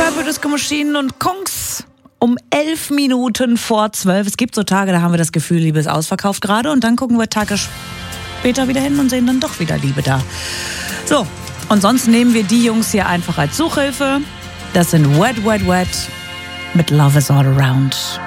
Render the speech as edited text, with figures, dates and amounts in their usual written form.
Fabulous Disco Machine und Kungs um 11 Minuten vor 12. Es gibt so Tage, da haben wir das Gefühl, Liebe ist ausverkauft gerade. Und dann gucken wir Tage später wieder hin und sehen dann doch wieder Liebe da. So, und sonst nehmen wir die Jungs hier einfach als Suchhilfe. Das sind Wet, Wet, Wet mit Love is All Around.